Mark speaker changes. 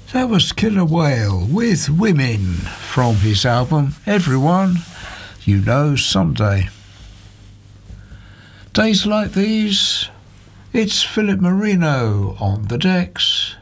Speaker 1: That was Killer Whale with Women from his album Everyone You Know Someday. Days like these, it's Philip Marino on the decks.